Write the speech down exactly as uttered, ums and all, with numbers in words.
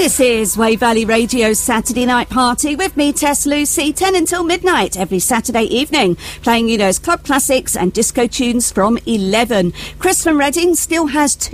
This is Wave Valley Radio's Saturday Night Party with me, Tess Lucy, ten until midnight every Saturday evening, playing you those club classics and disco tunes from eleven. Chris from Reading still has two